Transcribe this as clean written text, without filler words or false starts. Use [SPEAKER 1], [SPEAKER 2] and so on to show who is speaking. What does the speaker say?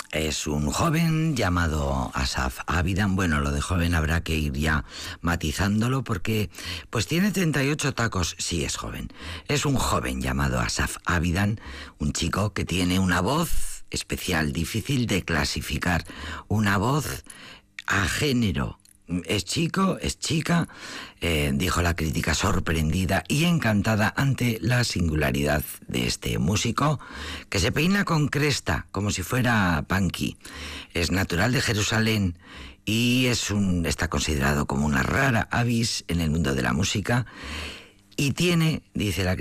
[SPEAKER 1] Es un joven llamado Asaf Avidan. Bueno, lo de joven habrá que ir ya matizándolo porque pues tiene 38 tacos. Sí, es joven. Es un joven llamado Asaf Avidan, un chico que tiene una voz especial, difícil de clasificar, una voz a género. Es chico, es chica, dijo la crítica sorprendida y encantada ante la singularidad de este músico que se peina con cresta como si fuera punky. Es natural de Jerusalén y está considerado como una rara avis en el mundo de la música y tiene, dice la